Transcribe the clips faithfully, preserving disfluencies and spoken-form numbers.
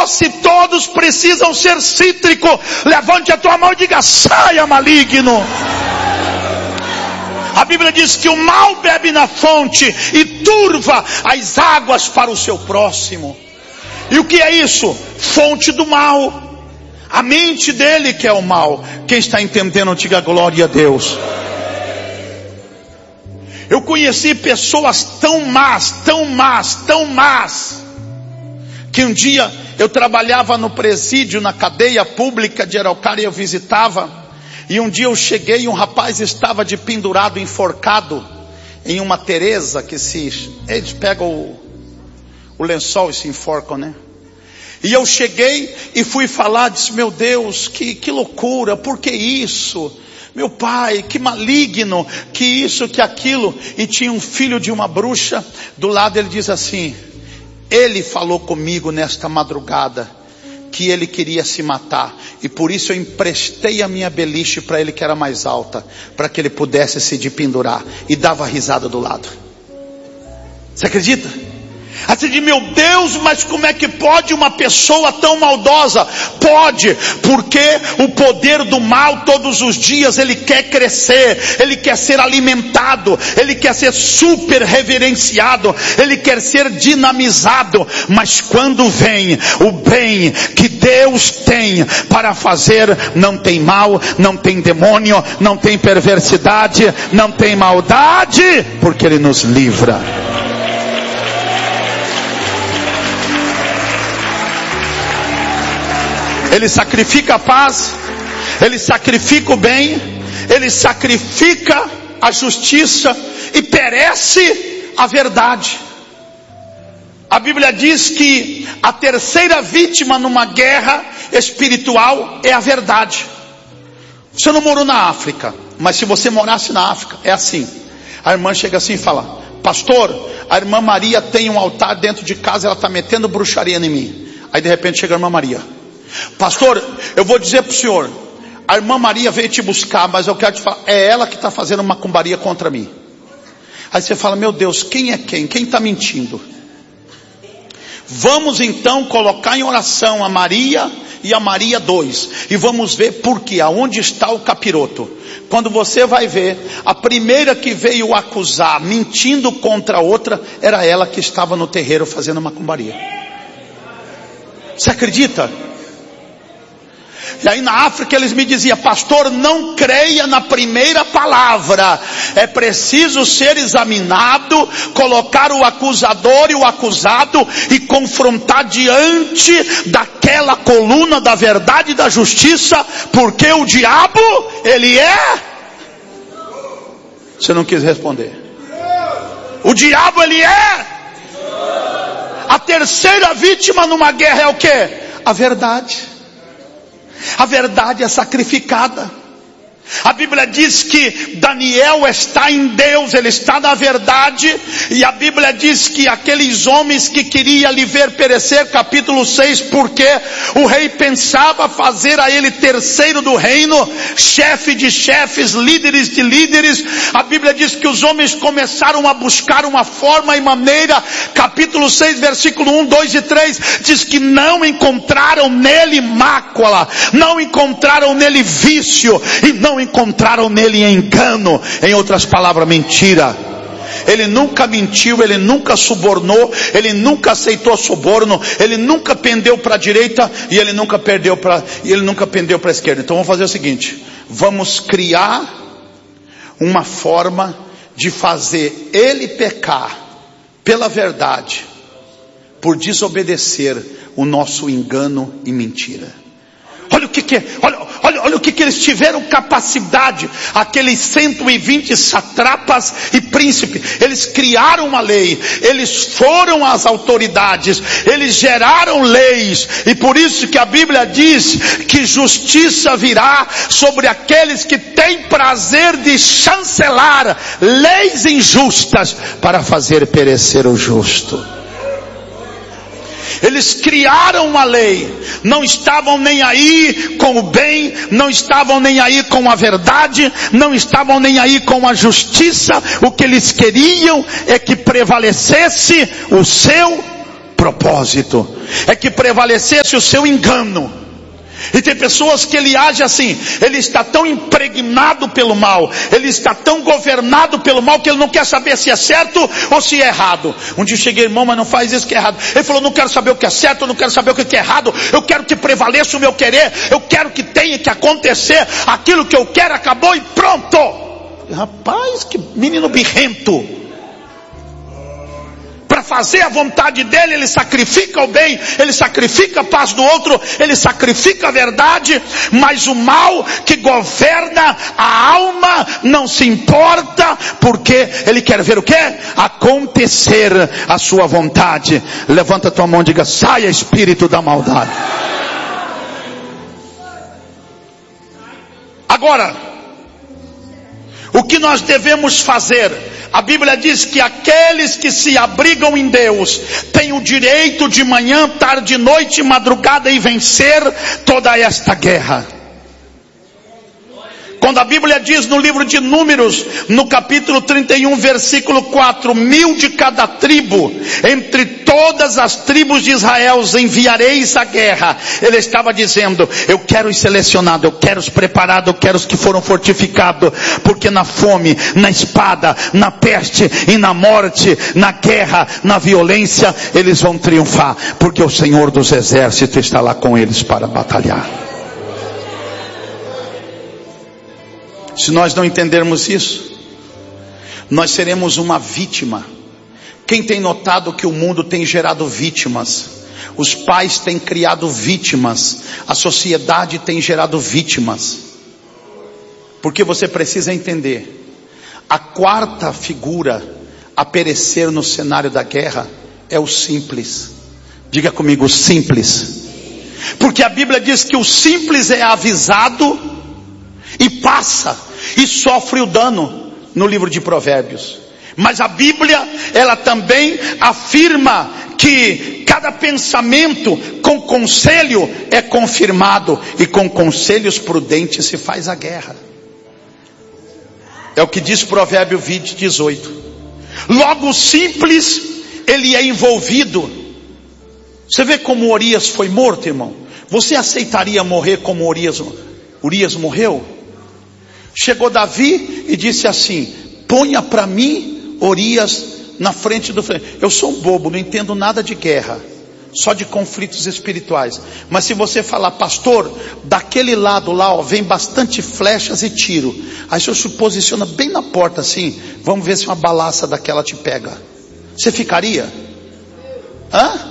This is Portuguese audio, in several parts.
ou se todos precisam ser cítrico. Levante a tua mão e diga: saia, maligno. A Bíblia diz que o mal bebe na fonte e turva as águas para o seu próximo. E o que é isso? Fonte do mal. A mente dele que é o mal. Quem está entendendo, diga glória a Deus. Eu conheci pessoas tão más, tão más, tão más, que um dia eu trabalhava no presídio, na cadeia pública de Araucária, e eu visitava, e um dia eu cheguei e um rapaz estava de pendurado, enforcado, em uma Teresa, que se, eles pegam o, o lençol e se enforcam, né? E eu cheguei e fui falar, disse: meu Deus, que, que loucura, por que isso? Meu pai, que maligno, que isso, que aquilo. E tinha um filho de uma bruxa do lado. Ele diz assim: ele falou comigo nesta madrugada que ele queria se matar, e por isso eu emprestei a minha beliche para ele, que era mais alta, para que ele pudesse se dependurar. E dava risada do lado. Você acredita? Assim de: meu Deus, mas como é que pode uma pessoa tão maldosa? Pode, porque o poder do mal todos os dias ele quer crescer, ele quer ser alimentado, ele quer ser super reverenciado, ele quer ser dinamizado. Mas quando vem o bem que Deus tem para fazer, não tem mal, não tem demônio, não tem perversidade, não tem maldade, porque ele nos livra. Ele sacrifica a paz, ele sacrifica o bem, ele sacrifica a justiça e perece a verdade. A Bíblia diz que a terceira vítima numa guerra espiritual é a verdade. Você não morou na África, mas se você morasse na África, é assim. A irmã chega assim e fala: pastor, a irmã Maria tem um altar dentro de casa, ela está metendo bruxaria em mim. Aí de repente chega a irmã Maria: pastor, eu vou dizer para o senhor, a irmã Maria veio te buscar, mas eu quero te falar, é ela que está fazendo macumbaria contra mim. Aí você fala: meu Deus, quem é quem? Quem está mentindo? Vamos então colocar em oração a Maria e a Maria dois, e vamos ver por quê, aonde está o capiroto. Quando você vai ver, a primeira que veio acusar, mentindo contra a outra, era ela que estava no terreiro fazendo macumbaria. Você acredita? E aí na África eles me diziam: pastor, não creia na primeira palavra, é preciso ser examinado, colocar o acusador e o acusado e confrontar diante daquela coluna da verdade e da justiça, porque o diabo, ele é... Você não quis responder. O diabo, ele é... A terceira vítima numa guerra é o quê? A verdade. A verdade é sacrificada. A Bíblia diz que Daniel está em Deus, ele está na verdade. E a Bíblia diz que aqueles homens que queriam lhe ver perecer, capítulo seis, porque o rei pensava fazer a ele terceiro do reino, chefe de chefes, líderes de líderes. A Bíblia diz que os homens começaram a buscar uma forma e maneira. Capítulo seis, versículo um, dois e três, diz que não encontraram nele mácula, não encontraram nele vício, e não encontraram nele engano. Em outras palavras, mentira. Ele nunca mentiu, ele nunca subornou, ele nunca aceitou suborno, ele nunca pendeu para a direita e ele nunca perdeu para, ele nunca pendeu para a esquerda. Então vamos fazer o seguinte: vamos criar uma forma de fazer ele pecar pela verdade, por desobedecer o nosso engano e mentira. Olha o que que, olha, olha, olha o que que eles tiveram capacidade, aqueles cento e vinte satrapas e príncipes. Eles criaram uma lei, eles foram às autoridades, eles geraram leis, e por isso que a Bíblia diz que justiça virá sobre aqueles que têm prazer de chancelar leis injustas para fazer perecer o justo. Eles criaram uma lei, não estavam nem aí com o bem, não estavam nem aí com a verdade, não estavam nem aí com a justiça. O que eles queriam é que prevalecesse o seu propósito, é que prevalecesse o seu engano. E tem pessoas que ele age assim, ele está tão impregnado pelo mal, ele está tão governado pelo mal, que ele não quer saber se é certo ou se é errado. Um dia eu cheguei, irmão, mas não faz isso que é errado. Ele falou, não quero saber o que é certo, eu não quero saber o que é errado, eu quero que prevaleça o meu querer, eu quero que tenha que acontecer aquilo que eu quero, acabou e pronto. Rapaz, que menino birrento. Para fazer a vontade dele, ele sacrifica o bem, ele sacrifica a paz do outro, ele sacrifica a verdade, mas o mal que governa a alma não se importa, porque ele quer ver o quê? Acontecer a sua vontade. Levanta tua mão e diga, saia espírito da maldade. Agora, o que nós devemos fazer? A Bíblia diz que aqueles que se abrigam em Deus têm o direito de manhã, tarde, noite, madrugada e vencer toda esta guerra. Quando a Bíblia diz no livro de Números, no capítulo trinta e um, versículo quatro, mil de cada tribo, entre todas as tribos de Israel enviareis a guerra. Ele estava dizendo, eu quero os selecionados, eu quero os preparados, eu quero os que foram fortificados, porque na fome, na espada, na peste e na morte, na guerra, na violência, eles vão triunfar, porque o Senhor dos exércitos está lá com eles para batalhar. Se nós não entendermos isso, nós seremos uma vítima. Quem tem notado que o mundo tem gerado vítimas? Os pais têm criado vítimas, a sociedade tem gerado vítimas. Porque você precisa entender, a quarta figura a perecer no cenário da guerra é o simples. Diga comigo, simples. Porque a Bíblia diz que o simples é avisado e passa, e sofre o dano, no livro de Provérbios. Mas a Bíblia, ela também afirma que cada pensamento com conselho é confirmado, e com conselhos prudentes se faz a guerra. É o que diz Provérbio vinte, dezoito. Logo o simples, ele é envolvido. Você vê como Urias foi morto, irmão? Você aceitaria morrer como Urias, Urias morreu? Chegou Davi e disse assim, ponha para mim Urias na frente do frente. Eu sou um bobo, não entendo nada de guerra, só de conflitos espirituais. Mas se você falar, pastor, daquele lado lá, ó, vem bastante flechas e tiro. Aí o senhor se posiciona bem na porta assim, vamos ver se uma balaça daquela te pega. Você ficaria? Hã?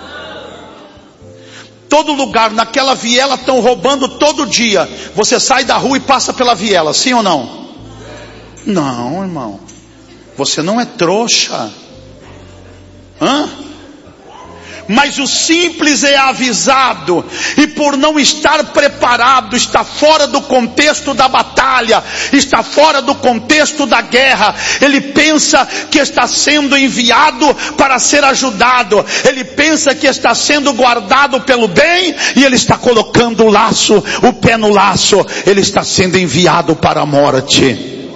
Todo lugar, naquela viela estão roubando todo dia. Você sai da rua e passa pela viela, sim ou não? Não, irmão. Você não é trouxa. Hã? Mas o simples é avisado, e por não estar preparado, está fora do contexto da batalha, está fora do contexto da guerra. Ele pensa que está sendo enviado para ser ajudado, ele pensa que está sendo guardado pelo bem, e ele está colocando o laço, o pé no laço, ele está sendo enviado para a morte.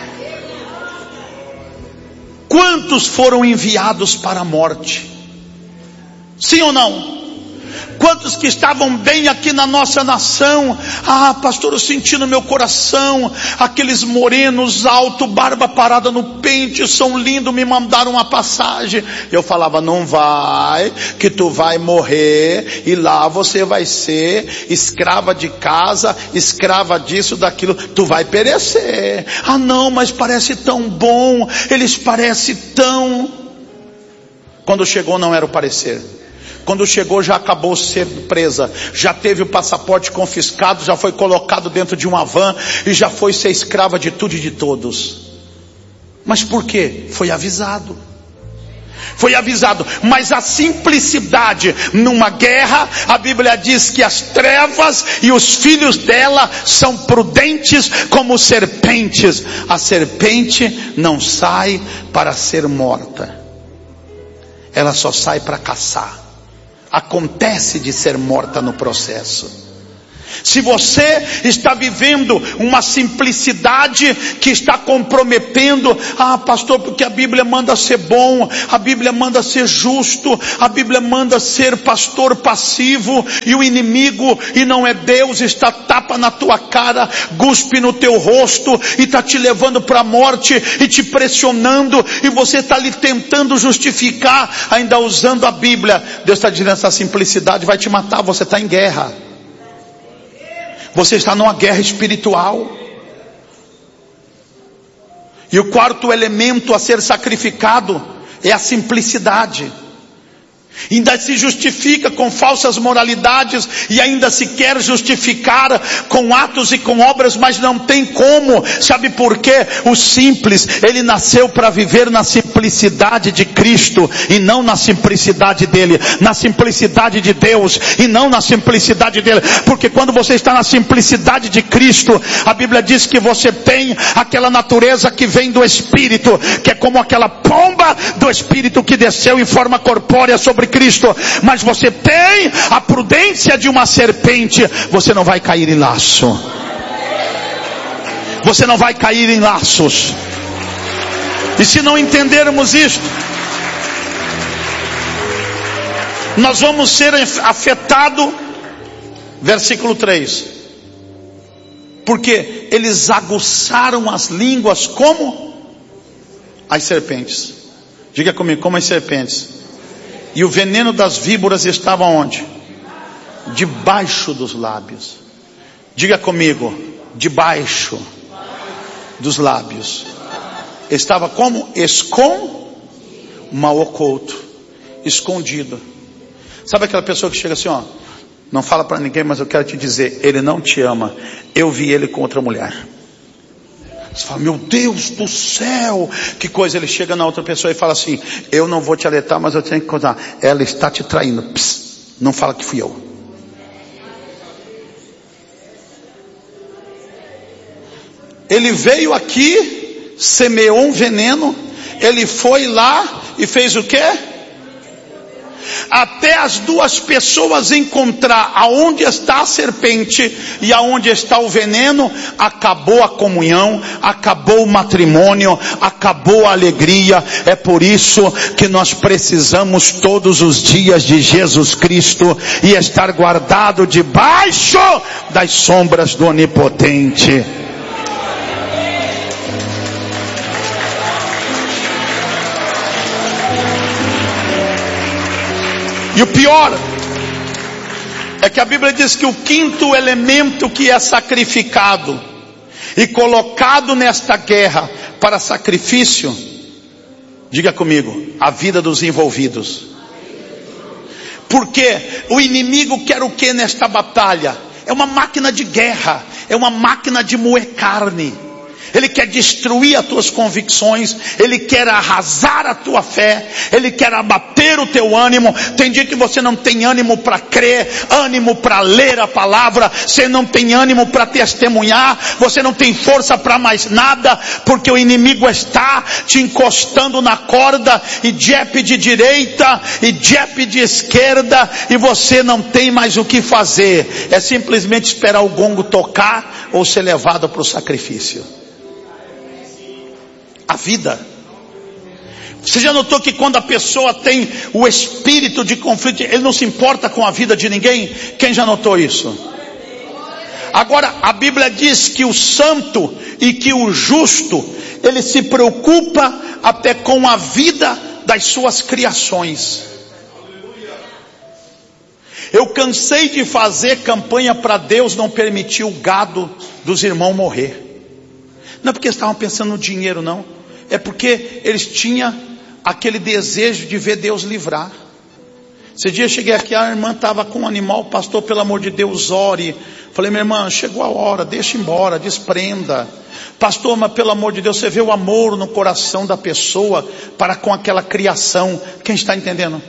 Quantos foram enviados para a morte? Sim ou não? Quantos que estavam bem aqui na nossa nação? Ah, pastor, eu senti no meu coração, aqueles morenos alto, barba parada no pente, são lindos, me mandaram uma passagem. Eu falava, não vai, que tu vai morrer, e lá você vai ser escrava de casa, escrava disso, daquilo, tu vai perecer. Ah não, mas parece tão bom, eles parecem tão... Quando chegou não era o parecer. Quando chegou já acabou sendo presa, já teve o passaporte confiscado, já foi colocado dentro de uma van e já foi ser escrava de tudo e de todos. Mas por quê? Foi avisado. Foi avisado. Mas a simplicidade numa guerra, a Bíblia diz que as trevas e os filhos dela são prudentes como serpentes. A serpente não sai para ser morta, ela só sai para caçar. Acontece de ser morta no processo. Se você está vivendo uma simplicidade que está comprometendo, ah pastor, porque a Bíblia manda ser bom, a Bíblia manda ser justo, a Bíblia manda ser pastor passivo, e o inimigo, e não é Deus, está tapa na tua cara, guspe no teu rosto, e está te levando para a morte, e te pressionando, e você está ali tentando justificar, ainda usando a Bíblia. Deus está dizendo, essa simplicidade vai te matar, você está em guerra. Você está numa guerra espiritual. E o quarto elemento a ser sacrificado é a simplicidade. Ainda se justifica com falsas moralidades, e ainda se quer justificar com atos e com obras, mas não tem como. Sabe por quê? O simples, ele nasceu para viver na simplicidade de Cristo, e não na simplicidade dele, na simplicidade de Deus, e não na simplicidade dele. Porque quando você está na simplicidade de Cristo, a Bíblia diz que você tem aquela natureza que vem do Espírito, que é como aquela pomba do Espírito que desceu em forma corpórea sobre Cristo, mas você tem a prudência de uma serpente. Você não vai cair em laço, você não vai cair em laços. E se não entendermos isto, nós vamos ser afetados. Versículo três, porque eles aguçaram as línguas como as serpentes. Diga comigo, como as serpentes. E o veneno das víboras estava onde? Debaixo dos lábios. Diga comigo, debaixo dos lábios. Estava como? Escon, mal oculto, escondido. Sabe aquela pessoa que chega assim, ó, não fala para ninguém, mas eu quero te dizer, ele não te ama. Eu vi ele com outra mulher. Você fala, meu Deus do céu, que coisa. Ele chega na outra pessoa e fala assim, eu não vou te alertar, mas eu tenho que contar. Ela está te traindo. Psst, não fala que fui eu. Ele veio aqui, semeou um veneno, ele foi lá e fez o quê? Até as duas pessoas encontrar aonde está a serpente e aonde está o veneno, acabou a comunhão, acabou o matrimônio, acabou a alegria. É por isso que nós precisamos todos os dias de Jesus Cristo e estar guardado debaixo das sombras do Onipotente. E o pior é que a Bíblia diz que o quinto elemento que é sacrificado e colocado nesta guerra para sacrifício, diga comigo, a vida dos envolvidos. Porque o inimigo quer o que nesta batalha? É uma máquina de guerra, é uma máquina de moer carne. Ele quer destruir as tuas convicções, ele quer arrasar a tua fé, ele quer abater o teu ânimo. Tem dia que você não tem ânimo para crer, ânimo para ler a palavra, você não tem ânimo para testemunhar, você não tem força para mais nada, porque o inimigo está te encostando na corda, e jab de direita, e jab de esquerda, e você não tem mais o que fazer. É simplesmente esperar o gongo tocar, ou ser levado para o sacrifício. A vida. Você já notou que quando a pessoa tem o espírito de conflito, ele não se importa com a vida de ninguém? Quem já notou isso? Agora, a Bíblia diz que o santo e que o justo, ele se preocupa até com a vida das suas criações. Eu cansei de fazer campanha para Deus não permitir o gado dos irmãos morrer. Não é porque eles estavam pensando no dinheiro, não. É porque eles tinham aquele desejo de ver Deus livrar. Esse dia eu cheguei aqui, a irmã estava com um animal, pastor, pelo amor de Deus, ore. Falei, minha irmã, chegou a hora, deixa embora, desprenda. Pastor, mas pelo amor de Deus, você vê o amor no coração da pessoa para com aquela criação. Quem está entendendo?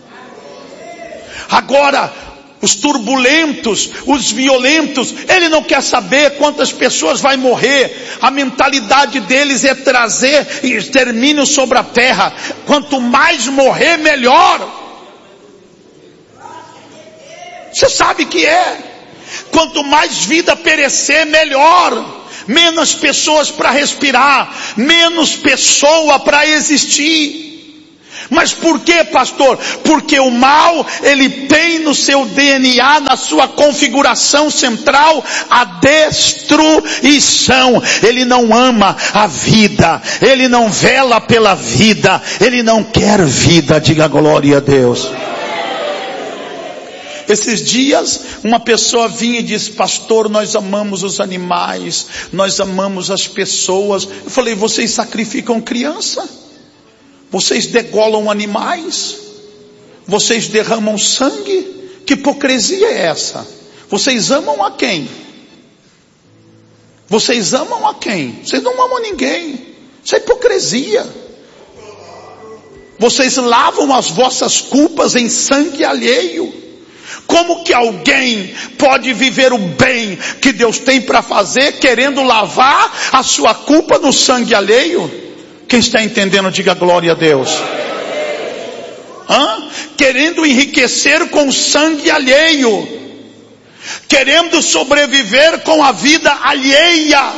Agora, os turbulentos, os violentos, ele não quer saber quantas pessoas vai morrer. A mentalidade deles é trazer extermínio sobre a terra. Quanto mais morrer, melhor. Você sabe que é. Quanto mais vida perecer, melhor. Menos pessoas para respirar, menos pessoa para existir. Mas por que, pastor? Porque o mal, ele tem no seu D N A, na sua configuração central, a destruição. Ele não ama a vida, ele não vela pela vida, ele não quer vida. Diga glória a Deus. Esses dias, uma pessoa vinha e disse: pastor, nós amamos os animais, nós amamos as pessoas. Eu falei: vocês sacrificam criança? Vocês degolam animais? Vocês derramam sangue? Que hipocrisia é essa? Vocês amam a quem? Vocês amam a quem? Vocês não amam ninguém. Isso é hipocrisia. Vocês lavam as vossas culpas em sangue alheio. Como que alguém pode viver o bem que Deus tem para fazer, querendo lavar a sua culpa no sangue alheio? Quem está entendendo, diga glória a Deus. Hã? Querendo enriquecer com o sangue alheio, querendo sobreviver com a vida alheia.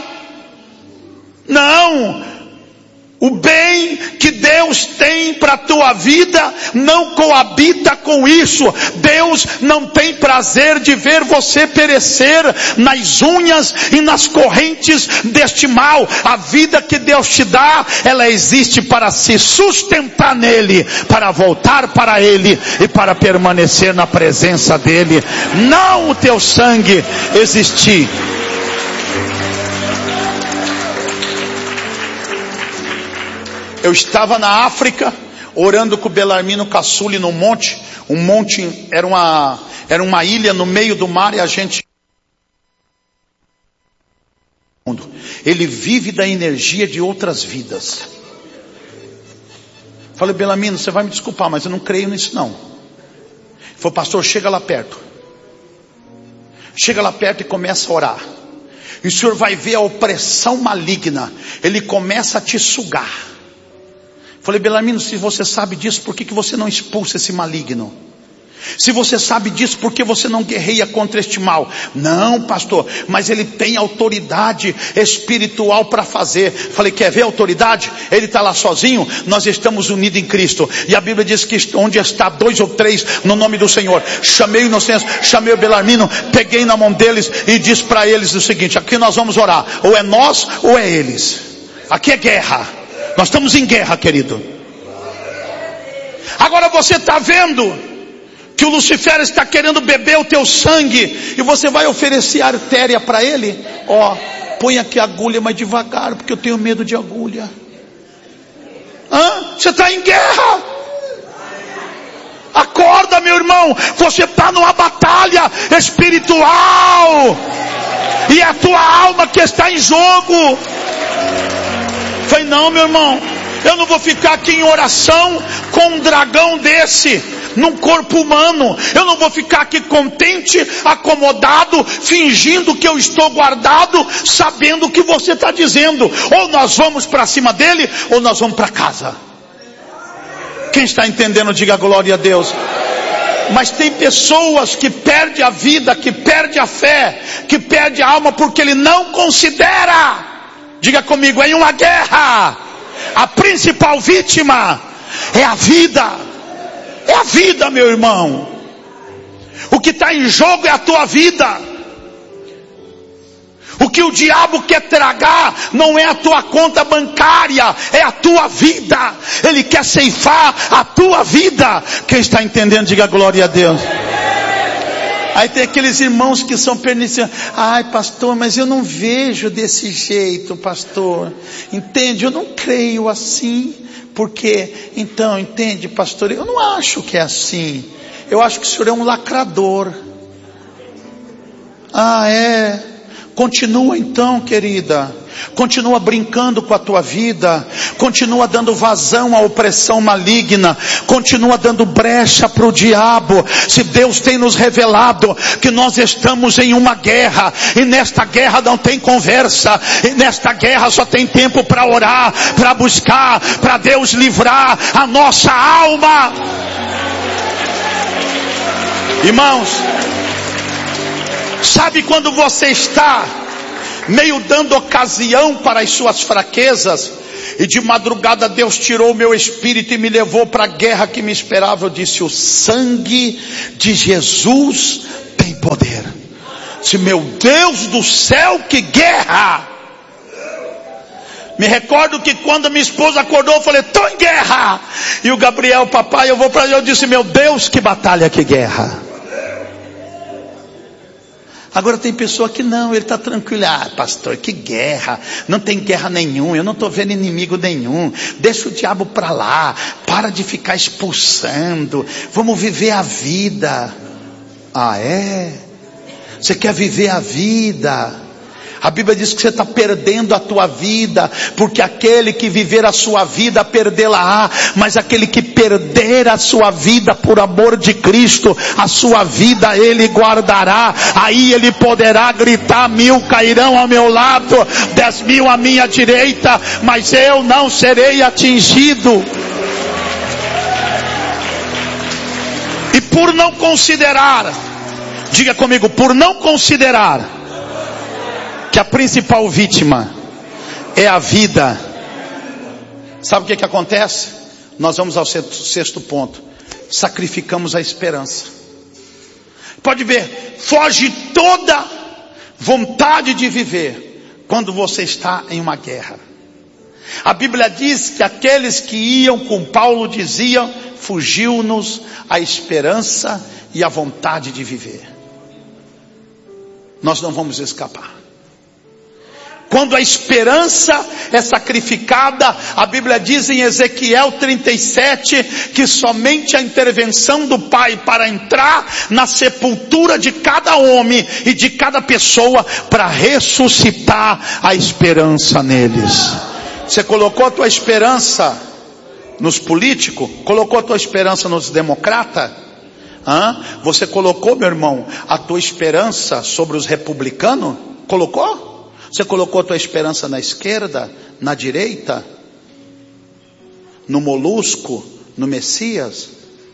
Não. O bem que Deus tem para a tua vida não coabita com isso. Deus não tem prazer de ver você perecer nas unhas e nas correntes deste mal. A vida que Deus te dá, ela existe para se sustentar nele, para voltar para ele e para permanecer na presença dele. Não o teu sangue existir. Eu estava na África, orando com o Belarmino Caçuli no monte. Um monte, era uma, era uma ilha no meio do mar, e a gente... Ele vive da energia de outras vidas. Falei: Belarmino, você vai me desculpar, mas eu não creio nisso não. Ele falou: pastor, chega lá perto. Chega lá perto e começa a orar. E o senhor vai ver a opressão maligna. Ele começa a te sugar. Falei: Belarmino, se você sabe disso, por que, que você não expulsa esse maligno? Se você sabe disso, por que você não guerreia contra este mal? Não, pastor, mas ele tem autoridade espiritual para fazer. Falei: quer ver a autoridade? Ele está lá sozinho, nós estamos unidos em Cristo. E a Bíblia diz que onde está dois ou três no nome do Senhor. Chamei o inocente, chamei o Belarmino, peguei na mão deles e disse para eles o seguinte: aqui nós vamos orar, ou é nós ou é eles. Aqui é guerra. Nós estamos em guerra, querido. Agora você está vendo que o Lucifer está querendo beber o teu sangue, e você vai oferecer artéria para ele? Ó, põe aqui a agulha, mas devagar, porque eu tenho medo de agulha. Hã? Você está em guerra. Acorda, meu irmão. Você está numa batalha espiritual, e é a tua alma que está em jogo. Falei: não, meu irmão, eu não vou ficar aqui em oração com um dragão desse num corpo humano. Eu não vou ficar aqui contente, acomodado, fingindo que eu estou guardado, sabendo o que você está dizendo. Ou nós vamos para cima dele, ou nós vamos para casa. Quem está entendendo, diga glória a Deus. Mas tem pessoas que perdem a vida, que perdem a fé, que perdem a alma, porque ele não considera. Diga comigo: em uma guerra, a principal vítima é a vida. É a vida, meu irmão. O que está em jogo é a tua vida. O que o diabo quer tragar não é a tua conta bancária, é a tua vida. Ele quer ceifar a tua vida. Quem está entendendo, diga glória a Deus. Aí tem aqueles irmãos que são perniciosos. Ai, pastor, mas eu não vejo desse jeito, pastor. Entende? Eu não creio assim. Porque, então, entende, pastor? Eu não acho que é assim. Eu acho que o senhor é um lacrador. Ah, é? Continua então, querida. Continua brincando com a tua vida. Continua dando vazão à opressão maligna. Continua dando brecha para o diabo. Se Deus tem nos revelado que nós estamos em uma guerra, e nesta guerra não tem conversa, e nesta guerra só tem tempo para orar, para buscar, para Deus livrar a nossa alma. Irmãos, Sabe quando você está meio dando ocasião para as suas fraquezas, e de madrugada Deus tirou o meu espírito e me levou para a guerra que me esperava. Eu disse: o sangue de Jesus tem poder. Se meu Deus do céu, que guerra! Me recordo que quando minha esposa acordou, eu falei: estou em guerra. E o Gabriel: papai, eu vou para ali. Eu disse: meu Deus, que batalha, que guerra. Agora tem pessoa que não, ele está tranquilo. Ah, pastor, que guerra, não tem guerra nenhuma, eu não estou vendo inimigo nenhum, deixa o diabo para lá, para de ficar expulsando, vamos viver a vida. Ah, é? Você quer viver a vida? A Bíblia diz que você está perdendo a tua vida, porque aquele que viver a sua vida, perdê-la-á, mas aquele que perder a sua vida por amor de Cristo, a sua vida ele guardará. Aí ele poderá gritar: mil cairão ao meu lado, dez mil à minha direita, mas eu não serei atingido. E por não considerar, diga comigo, por não considerar que a principal vítima é a vida, sabe o que que acontece? Nós vamos ao sexto ponto: sacrificamos a esperança. Pode ver, foge toda vontade de viver quando você está em uma guerra. A Bíblia diz que aqueles que iam com Paulo diziam: fugiu-nos a esperança e a vontade de viver. Nós não vamos escapar. Quando a esperança é sacrificada, a Bíblia diz em Ezequiel trinta e sete, que somente a intervenção do Pai para entrar na sepultura de cada homem e de cada pessoa, para ressuscitar a esperança neles. Você colocou a tua esperança nos políticos? Colocou a tua esperança nos democratas? Hã? Você colocou, meu irmão, a tua esperança sobre os republicanos? Colocou? Você colocou a tua esperança na esquerda, na direita, no molusco, no Messias?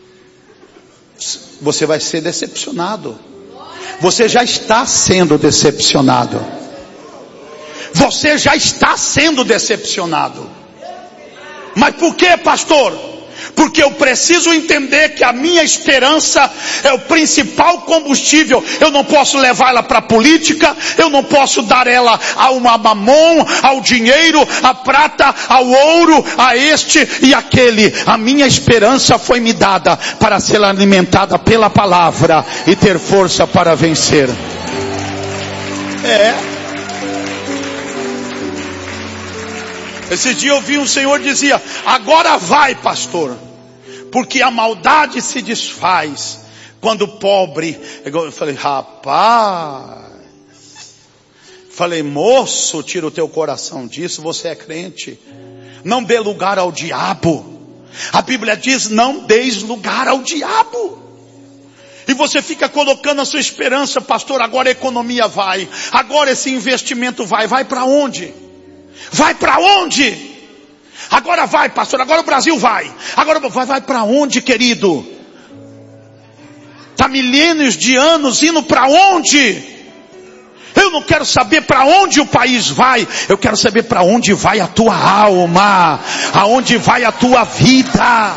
Você vai ser decepcionado. Você já está sendo decepcionado. Você já está sendo decepcionado. Mas por que, pastor? Porque eu preciso entender que a minha esperança é o principal combustível. Eu não posso levar ela para a política, eu não posso dar ela a uma mamon, ao dinheiro, à prata, ao ouro, a este e aquele. A minha esperança foi me dada para ser alimentada pela palavra e ter força para vencer. É. Esse dia eu vi um senhor dizia: agora vai, pastor, porque a maldade se desfaz quando o pobre. Eu falei: rapaz, falei, moço, tira o teu coração disso, você é crente. Não dê lugar ao diabo. A Bíblia diz: não deis lugar ao diabo. E você fica colocando a sua esperança: pastor, agora a economia vai, agora esse investimento vai, vai para onde? Vai para onde? Agora vai, pastor, agora o Brasil vai. Agora vai, vai para onde, querido? Está milênios de anos indo para onde? Eu não quero saber para onde o país vai. Eu quero saber para onde vai a tua alma. Aonde vai a tua vida.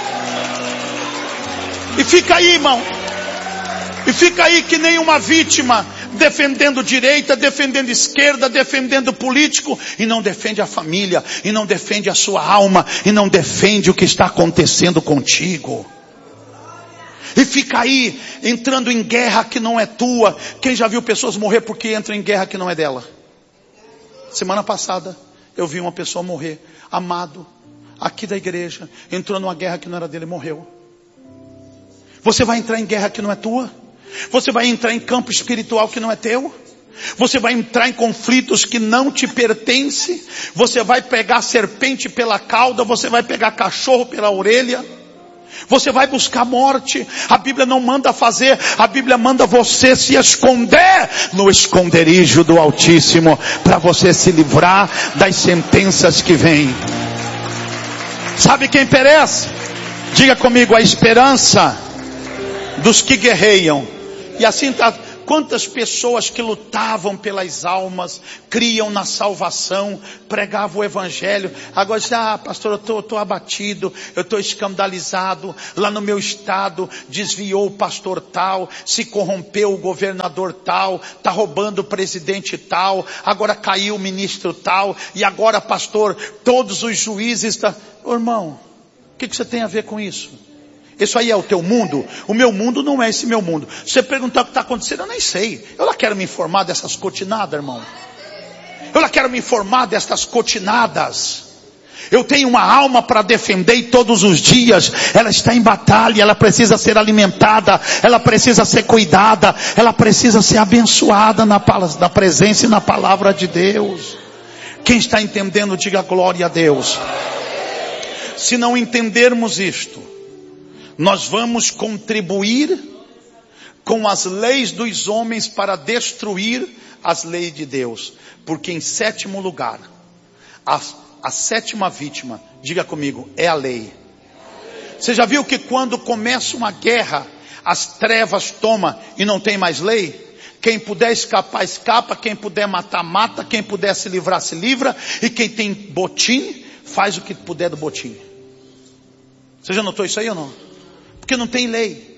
E fica aí, irmão. E fica aí que nem uma vítima, defendendo direita, defendendo esquerda, defendendo político, e não defende a família, e não defende a sua alma, e não defende o que está acontecendo contigo. E fica aí, entrando em guerra que não é tua. Quem já viu pessoas morrer porque entram em guerra que não é dela? Semana passada, eu vi uma pessoa morrer, amado, aqui da igreja, entrou numa guerra que não era dele e morreu. Você vai entrar em guerra que não é tua? Você vai entrar em campo espiritual que não é teu? Você vai entrar em conflitos que não te pertencem? Você vai pegar serpente pela cauda? Você vai pegar cachorro pela orelha? Você vai buscar morte? A Bíblia não manda fazer. A Bíblia manda você se esconder no esconderijo do Altíssimo, para você se livrar das sentenças que vêm. Sabe quem perece? Diga comigo: a esperança dos que guerreiam. E assim tá, Quantas pessoas que lutavam pelas almas, criam na salvação, pregavam o evangelho, agora dizem, ah pastor, eu estou eu tô abatido, eu estou escandalizado, lá no meu estado desviou o pastor tal, se corrompeu o governador tal, está roubando o presidente tal, agora caiu o ministro tal, e agora pastor, todos os juízes estão... Ô, irmão, o que, que você tem a ver com isso? Isso aí é o teu mundo? O meu mundo não é esse meu mundo. Se você perguntar o que está acontecendo, eu nem sei. Eu lá quero me informar dessas cotinadas, irmão. Eu lá quero me informar dessas cotinadas. Eu tenho uma alma para defender e todos os dias ela está em batalha, ela precisa ser alimentada, ela precisa ser cuidada, ela precisa ser abençoada na, na presença e na palavra de Deus. Quem está entendendo, diga glória a Deus. Se não entendermos isto, nós vamos contribuir com as leis dos homens para destruir as leis de Deus. Porque em sétimo lugar, a, a sétima vítima, diga comigo, é a lei. Você já viu que quando começa uma guerra, as trevas tomam e não tem mais lei? Quem puder escapar, escapa. Quem puder matar, mata. Quem puder se livrar, se livra. E quem tem botim, faz o que puder do botim. Você já notou isso aí ou não? Porque não tem lei.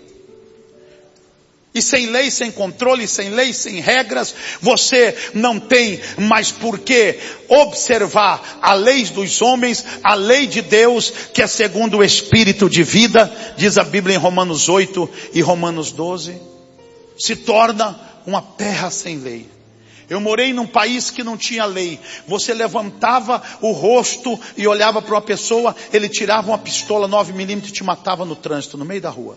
E sem lei, sem controle, sem lei, sem regras, você não tem mais por que observar a lei dos homens, a lei de Deus, que é segundo o Espírito de vida, diz a Bíblia em Romanos oito e Romanos doze, se torna uma terra sem lei. Eu morei num país que não tinha lei. Você levantava o rosto e olhava para uma pessoa, ele tirava uma pistola nove milímetros e te matava no trânsito, no meio da rua.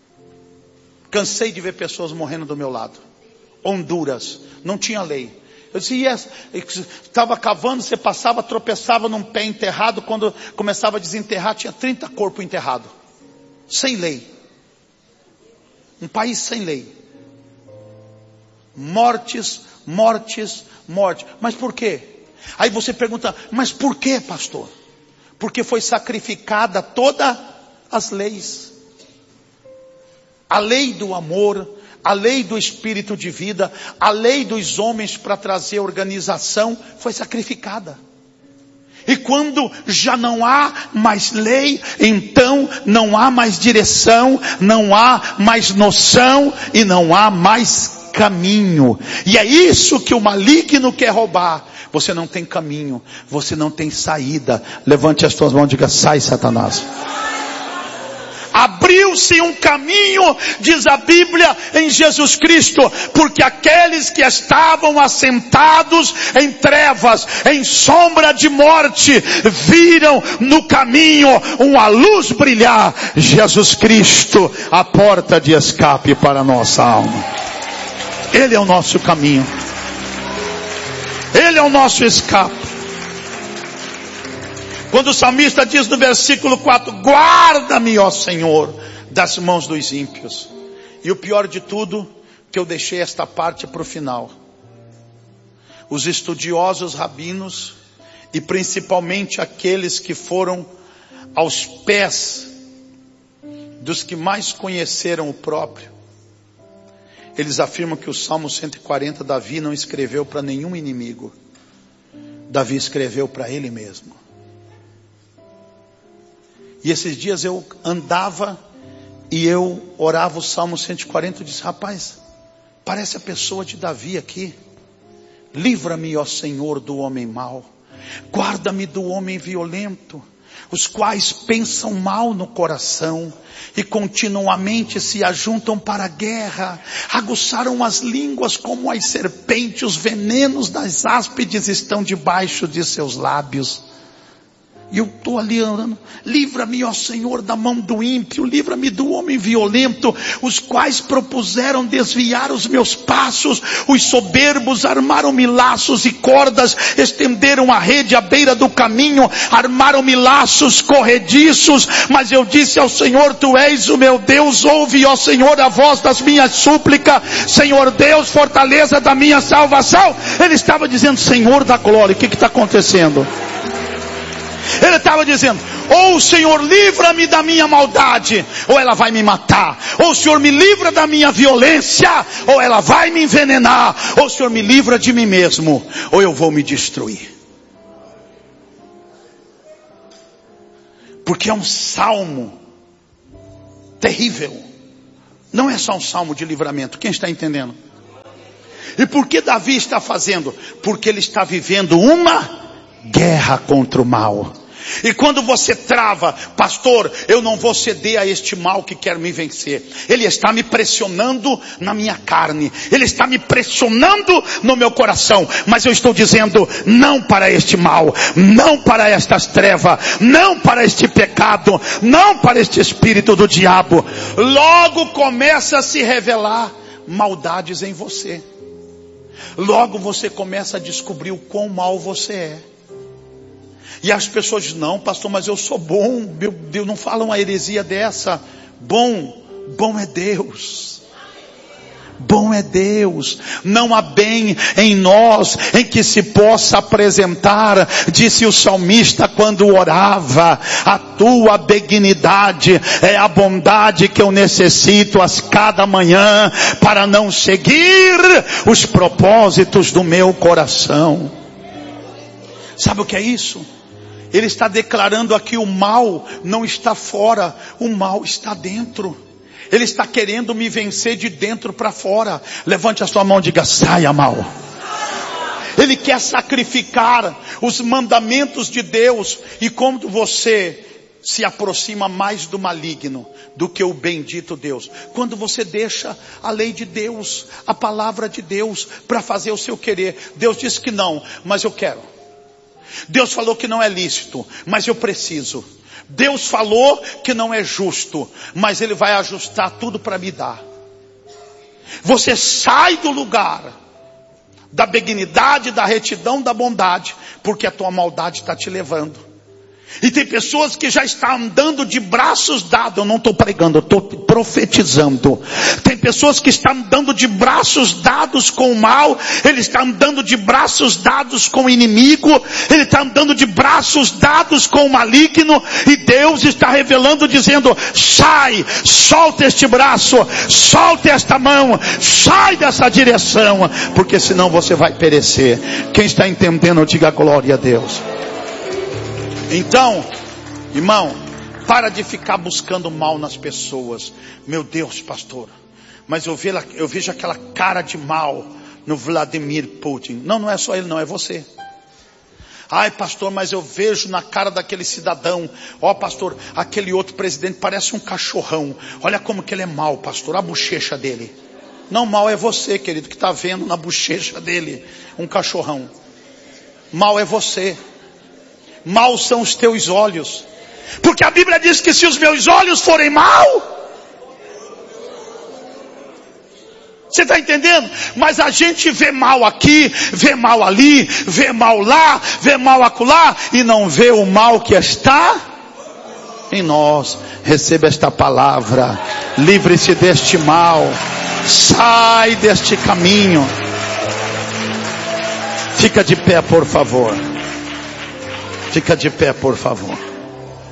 Cansei de ver pessoas morrendo do meu lado. Honduras, não tinha lei. Eu dizia, estava cavando, você passava, tropeçava num pé enterrado, quando começava a desenterrar, tinha trinta corpos enterrados. Sem lei. Um país sem lei. Mortes, mortes, mortes. Mas por quê? Aí você pergunta, mas por quê, pastor? Porque foi sacrificada todas as leis. A lei do amor, a lei do espírito de vida, a lei dos homens para trazer organização foi sacrificada. E quando já não há mais lei, então não há mais direção, não há mais noção e não há mais caminho. E é isso que o maligno quer roubar. Você não tem caminho, você não tem saída. Levante as tuas mãos e diga, sai, Satanás. Abriu-se um caminho, diz a Bíblia, em Jesus Cristo, porque aqueles que estavam assentados em trevas, em sombra de morte, viram no caminho uma luz brilhar. Jesus Cristo, a porta de escape para a nossa alma. Ele é o nosso caminho. Ele é o nosso escape. Quando o salmista diz no versículo quatro, guarda-me, ó Senhor, das mãos dos ímpios. E o pior de tudo, que eu deixei esta parte para o final. Os estudiosos rabinos, e principalmente aqueles que foram aos pés dos que mais conheceram o próprio, eles afirmam que o Salmo cento e quarenta, Davi não escreveu para nenhum inimigo. Davi escreveu para ele mesmo. E esses dias eu andava e eu orava o Salmo cento e quarenta e disse, rapaz, parece a pessoa de Davi aqui. Livra-me, ó Senhor, do homem mau. Guarda-me do homem violento, os quais pensam mal no coração e continuamente se ajuntam para a guerra, aguçaram as línguas como as serpentes, os venenos das áspides estão debaixo de seus lábios. E eu estou ali andando, livra-me, ó Senhor, da mão do ímpio, livra-me do homem violento, os quais propuseram desviar os meus passos, os soberbos armaram-me laços e cordas, estenderam a rede à beira do caminho, armaram-me laços corrediços, mas eu disse ao Senhor, tu és o meu Deus, ouve, ó Senhor, a voz das minhas súplicas, Senhor Deus, fortaleza da minha salvação. Ele estava dizendo, Senhor da glória, o que está acontecendo? Ele estava dizendo: ou o Senhor livra-me da minha maldade, ou ela vai me matar. Ou o Senhor me livra da minha violência, ou ela vai me envenenar. Ou o Senhor me livra de mim mesmo, ou eu vou me destruir. Porque é um salmo terrível. Não é só um salmo de livramento. Quem está entendendo? E por que Davi está fazendo? Porque ele está vivendo uma guerra contra o mal. E quando você trava: pastor, eu não vou ceder a este mal que quer me vencer. Ele está me pressionando na minha carne. Ele está me pressionando no meu coração. Mas eu estou dizendo: não para este mal. Não para estas trevas. Não para este pecado. Não para este espírito do diabo. Logo começa a se revelar maldades em você. Logo você começa a descobrir o quão mal você é. E as pessoas dizem: não, pastor, mas eu sou bom. Meu Deus, não fala uma heresia dessa. Bom, bom é Deus. Bom é Deus. Não há bem em nós em que se possa apresentar, disse o salmista quando orava: a tua benignidade é a bondade que eu necessito a cada manhã para não seguir os propósitos do meu coração. Sabe o que é isso? Ele está declarando aqui: o mal não está fora, o mal está dentro. Ele está querendo me vencer de dentro para fora. Levante a sua mão e diga: saia, mal. Ele quer sacrificar os mandamentos de Deus. E quando você se aproxima mais do maligno do que o bendito Deus, quando você deixa a lei de Deus, a palavra de Deus, para fazer o seu querer. Deus disse que não, mas eu quero. Deus falou que não é lícito, mas eu preciso. Deus falou que não é justo, mas Ele vai ajustar tudo para me dar. Você sai do lugar da benignidade, da retidão, da bondade, porque a tua maldade está te levando. E tem pessoas que já estão andando de braços dados. Eu não estou pregando, eu estou profetizando. Tem pessoas que estão andando de braços dados com o mal. Ele está andando de braços dados com o inimigo. Ele está andando de braços dados com o maligno. E Deus está revelando, dizendo: sai, solta este braço, solta esta mão, sai dessa direção, porque senão você vai perecer. Quem está entendendo, diga glória a Deus. Então, irmão, para de ficar buscando mal nas pessoas. Meu Deus, pastor, mas eu vejo, eu vejo aquela cara de mal no Vladimir Putin. Não, não é só ele, não, é você. Ai, pastor, mas eu vejo na cara daquele cidadão. Ó, pastor, aquele outro presidente parece um cachorrão. Olha como que ele é mau, pastor, a bochecha dele. Não, mal é você, querido, que está vendo na bochecha dele um cachorrão. Mal é você. Maus são os teus olhos. Porque a Bíblia diz que se os meus olhos forem mal, você está entendendo? Mas a gente vê mal aqui, vê mal ali, vê mal lá, vê mal acolá, e não vê o mal que está em nós. Receba esta palavra. Livre-se deste mal. Sai deste caminho. Fica de pé, por favor. Fica de pé, por favor.